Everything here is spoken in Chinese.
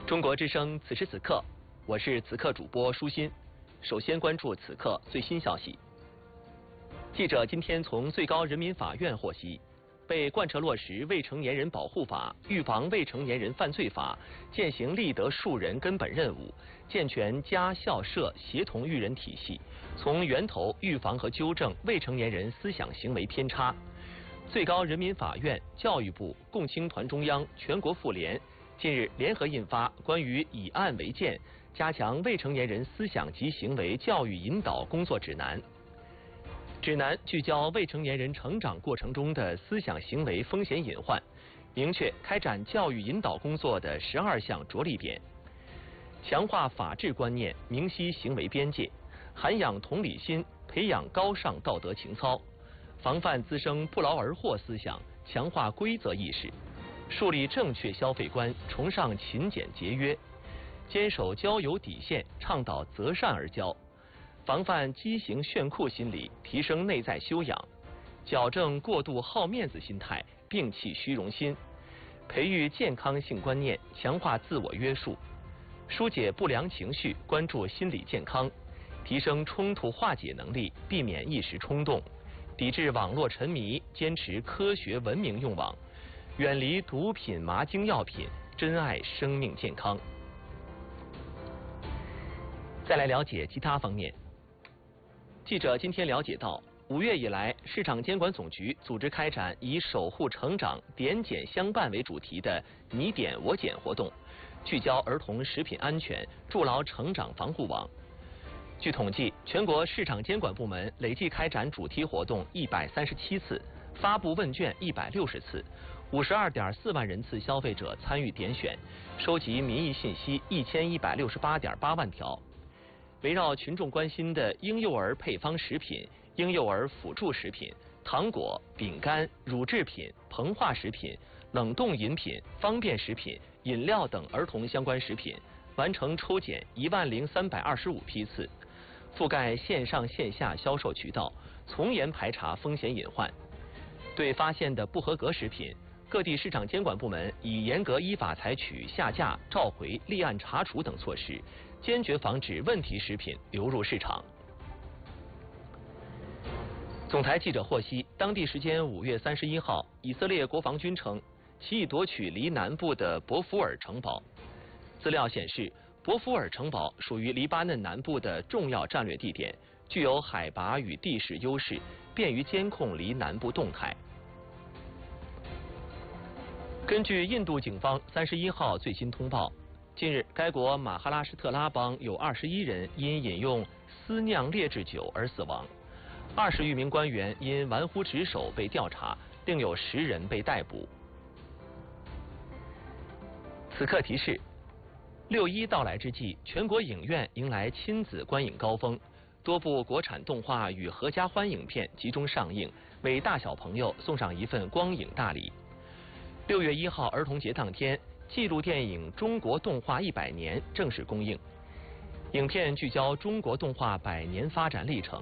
中国之声此时此刻，我是此刻主播舒心。首先关注此刻最新消息。记者今天从最高人民法院获悉，被贯彻落实《未成年人保护法》、《预防未成年人犯罪法》，践行立德树人根本任务，健全家校社协同育人体系，从源头预防和纠正未成年人思想行为偏差。最高人民法院、教育部、共青团中央、全国妇联近日联合印发关于以案为鉴，加强未成年人思想及行为教育引导工作指南。指南聚焦未成年人成长过程中的思想行为风险隐患，明确开展教育引导工作的12项着力点，强化法治观念，明晰行为边界，涵养同理心，培养高尚道德情操，防范滋生不劳而获思想，强化规则意识，树立正确消费观，崇尚勤俭节约，坚守交友底线，倡导择善而交，防范畸形炫酷心理，提升内在修养，矫正过度好面子心态，摒弃虚荣心，培育健康性观念，强化自我约束，疏解不良情绪，关注心理健康，提升冲突化解能力，避免一时冲动，抵制网络沉迷，坚持科学文明用网，远离毒品、麻精药品，珍爱生命健康。再来了解其他方面。记者今天了解到，5月以来，市场监管总局组织开展以守护成长、点检相伴为主题的你点我检活动，聚焦儿童食品安全，筑牢成长防护网。据统计，全国市场监管部门累计开展主题活动137次，发布问卷160次，52.4万人次消费者参与点选，收集民意信息1168.8万条。围绕群众关心的婴幼儿配方食品、婴幼儿辅助食品、糖果、饼干、乳制品、膨化食品、冷冻饮品、方便食品、饮料等儿童相关食品，完成抽检10325批次，覆盖线上线下销售渠道，从严排查风险隐患。对发现的不合格食品，各地市场监管部门已严格依法采取下架、召回、立案查处等措施，坚决防止问题食品流入市场。总台记者获悉，当地时间5月31号，以色列国防军称其已夺取离南部的博福尔城堡。资料显示，博福尔城堡属于黎巴嫩南部的重要战略地点，具有海拔与地势优势，便于监控离南部动态。根据印度警方31号最新通报，近日该国马哈拉施特拉邦有21人因饮用私酿劣质酒而死亡，20余名官员因玩忽职守被调查，另有10人被逮捕。此刻提示：6·1到来之际，全国影院迎来亲子观影高峰，多部国产动画与合家欢影片集中上映，为大小朋友送上一份光影大礼。6月1号儿童节当天，纪录电影《中国动画100年》正式公映。影片聚焦中国动画100年发展历程，